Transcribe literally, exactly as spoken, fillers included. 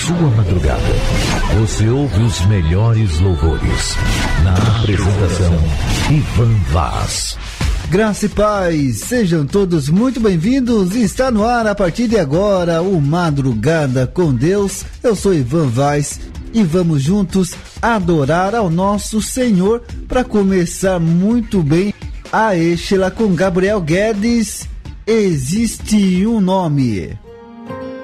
sua madrugada. Você ouve os melhores louvores. Na apresentação, Ivan Vaz. Graça e paz, sejam todos muito bem-vindos. Está no ar a partir de agora o Madrugada com Deus. Eu sou Ivan Vaz e vamos juntos adorar ao nosso Senhor. Para começar muito bem, a Estela com Gabriel Guedes. Existe um nome.